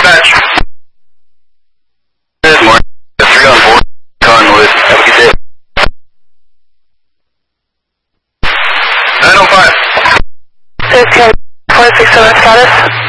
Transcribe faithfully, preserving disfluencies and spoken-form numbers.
dispatch. Good morning. three on four. Conwood. Have a good day. nine oh five. six, four six seven status.